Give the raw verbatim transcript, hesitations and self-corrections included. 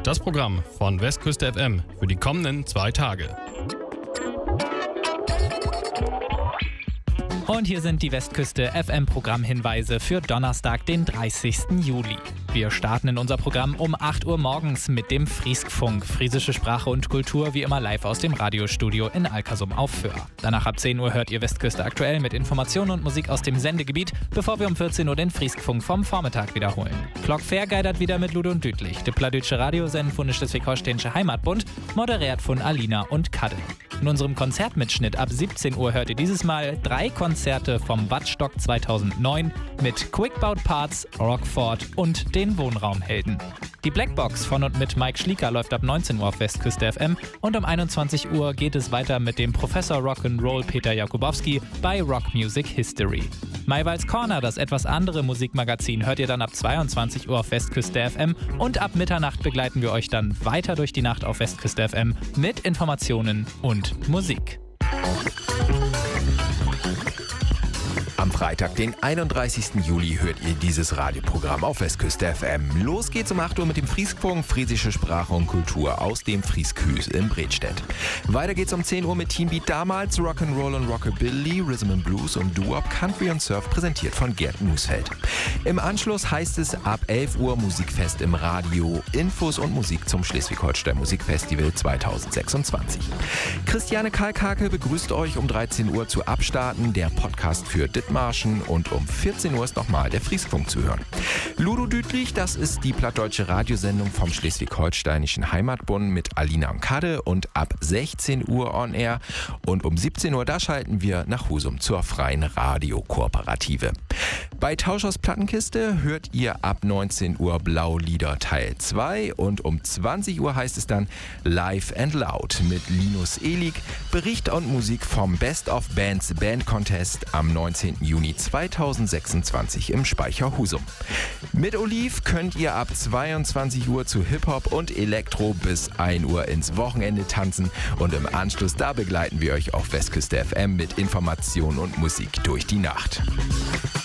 Das Programm von Westküste F M für die kommenden zwei Tage. Und hier sind die Westküste F M-Programmhinweise für Donnerstag, den dreißigsten Juli. Wir starten in unser Programm um acht Uhr morgens mit dem Frieskfunk. Friesische Sprache und Kultur wie immer live aus dem Radiostudio in Alkersum auf Föhr. Danach ab zehn Uhr hört ihr Westküste aktuell mit Informationen und Musik aus dem Sendegebiet, bevor wir um vierzehn Uhr den Frieskfunk vom Vormittag wiederholen. Glock Fair geidert wieder mit Ludo und Dütlich. De Pladütsche Radiosenden von der Schleswig-Holsteinische Heimatbund, moderiert von Alina und Kadde. In unserem Konzertmitschnitt ab siebzehn Uhr hört ihr dieses Mal drei Konzerte vom Wattstock zweitausendneun mit Quickbout Parts, Rockford und den Wohnraumhelden. Die Blackbox von und mit Mike Schlieker läuft ab neunzehn Uhr auf Westküste F M und um einundzwanzig Uhr geht es weiter mit dem Professor Rock'n'Roll Peter Jakubowski bei Rock Music History. Maywalds Corner, das etwas andere Musikmagazin, hört ihr dann ab zweiundzwanzig Uhr auf Westküste F M und ab Mitternacht begleiten wir euch dann weiter durch die Nacht auf Westküste F M mit Informationen und Musik. Am Freitag, den einunddreißigsten Juli, hört ihr dieses Radioprogramm auf Westküste F M. Los geht's um acht Uhr mit dem Frieskfunk, friesische Sprache und Kultur aus dem Frieskhüs in Bredstedt. Weiter geht's um zehn Uhr mit Teambeat damals, Rock'n'Roll und Rockabilly, Rhythm and Blues und Doo-Wop, Country und Surf, präsentiert von Gerd Musfeld. Im Anschluss heißt es ab elf Uhr Musikfest im Radio, Infos und Musik zum Schleswig-Holstein Musikfestival zweitausendsechsundzwanzig. Christiane Kalkhake begrüßt euch um dreizehn Uhr zu Abstarten, der Podcast für Dithmarschen, und um vierzehn Uhr ist nochmal der Frieskfunk zu hören. Ludo Dütlich, das ist die plattdeutsche Radiosendung vom Schleswig-Holsteinischen Heimatbund mit Alina und Kadde und ab sechzehn Uhr on air. Und um siebzehn Uhr, da schalten wir nach Husum zur freien Radiokooperative. Bei Tauschers Plattenkiste hört ihr ab neunzehn Uhr Blaulieder Teil zwei und um zwanzig Uhr heißt es dann Live and Loud mit Linus Ehlig, Bericht und Musik vom Best of Bands Band Contest am neunzehnten Juni zweitausendsechsundzwanzig im Speicher Husum. Mit Oliv könnt ihr ab zweiundzwanzig Uhr zu Hip-Hop und Elektro bis ein Uhr ins Wochenende tanzen und im Anschluss, da begleiten wir euch auf Westküste F M mit Information und Musik durch die Nacht.